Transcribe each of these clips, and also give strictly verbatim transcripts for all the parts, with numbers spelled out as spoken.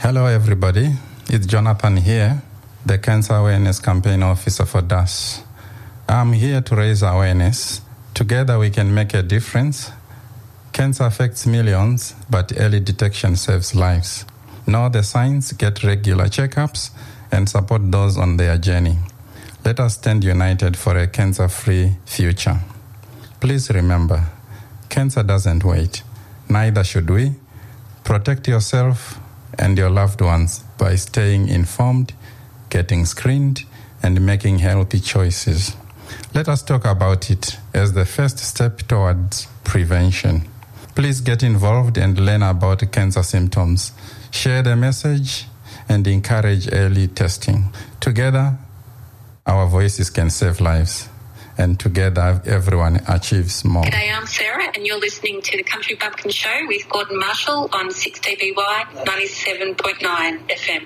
Hello, everybody. It's Jonathan here, the Cancer Awareness Campaign Officer for D A S. I'm here to raise awareness. Together we can make a difference. Cancer affects millions, but early detection saves lives. Know the signs, get regular checkups, and support those on their journey. Let us stand united for a cancer-free future. Please remember, cancer doesn't wait. Neither should we. Protect yourself and your loved ones by staying informed, getting screened, and making healthy choices. Let us talk about it as the first step towards prevention. Please get involved and learn about cancer symptoms. Share the message and encourage early testing. Together, our voices can save lives. And together, everyone achieves more. G'day, I'm Sarah, and you're listening to the Country Bumpkin Show with Gordon Marshall on six T B Y ninety-seven point nine F M.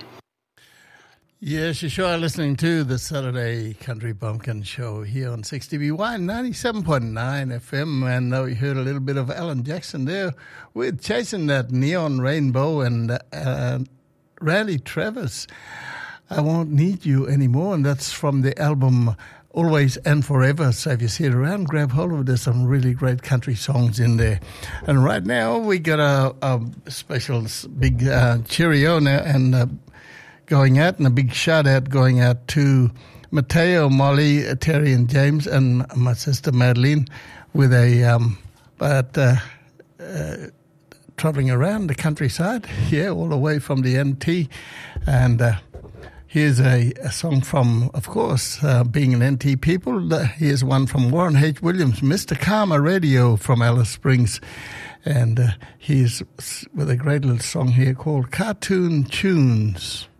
Yes, you sure are listening to the Saturday Country Bumpkin Show here on six T B Y ninety-seven point nine F M. And uh, we heard a little bit of Alan Jackson there with Chasing That Neon Rainbow, and uh, Randy Travis, I Won't Need You Anymore. And that's from the album Always and Forever. So if you see it around, grab hold of it. There's some really great country songs in there. And right now we got a, a special big uh, cheerio now and uh, going out, and a big shout out going out to Mateo, Molly, Terry and James, and my sister Madeline with a um, but uh, uh, traveling around the countryside here all the way from the N T. And uh, here's a, a song from, of course, uh, being an N T people. Uh, here's one from Warren H. Williams, Mister Karma Radio from Alice Springs. And uh, he's with a great little song here called Cartoon Tunes.